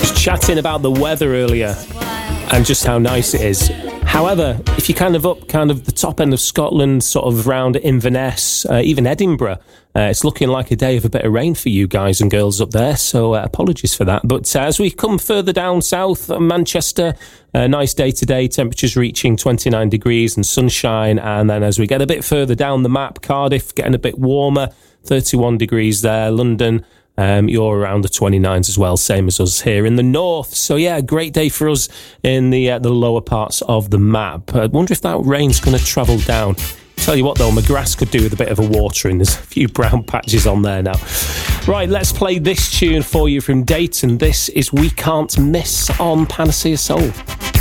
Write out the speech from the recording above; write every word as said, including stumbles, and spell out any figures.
Chatting about the weather earlier and just how nice it is. However, if you're kind of up kind of the top end of Scotland, sort of around Inverness, uh, even Edinburgh, uh, it's looking like a day of a bit of rain for you guys and girls up there, so uh, apologies for that. But uh, as we come further down south, Manchester, a nice day today, temperatures reaching twenty-nine degrees and sunshine, and then as we get a bit further down the map, Cardiff getting a bit warmer, thirty-one degrees there, London, Um, you're around the twenty-nines as well, same as us here in the north. So yeah, great day for us in the uh, the lower parts of the map. I wonder if that rain's going to travel down. Tell you what though, my grass could do with a bit of a watering. There's a few brown patches on there now. Right, let's play this tune for you from Dayton. This is We Can't Miss on Panacea Soul.